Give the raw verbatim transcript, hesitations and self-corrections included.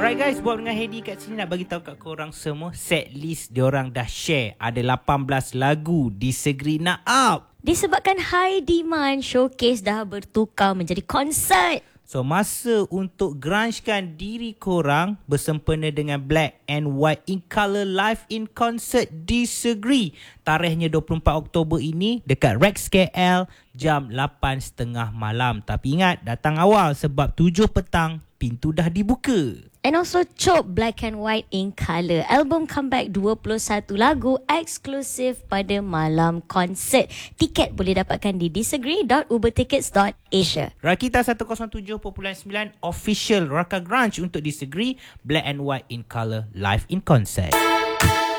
Alright guys, buat dengan Hedi kat sini nak bagi tahu kat korang semua set list diorang dah share. Ada lapan belas lagu Disagree Nak Up. Disebabkan high demand, showcase dah bertukar menjadi konsert. So masa untuk grunge-kan diri korang bersempena dengan Black and White in Colour live in concert Disagree. Tarikhnya dua puluh empat Oktober ini dekat Rex K L jam lapan tiga puluh malam. Tapi ingat, datang awal sebab tujuh petang pintu dah dibuka. And also Chop Black and White in Colour. Album comeback dua puluh satu lagu eksklusif pada malam konsert. Tiket boleh dapatkan di disagree dot ubertickets dot asia. Rakita seratus tujuh perpuluhan sembilan official Raka Grunge untuk Disagree Black and White in Colour live in concert.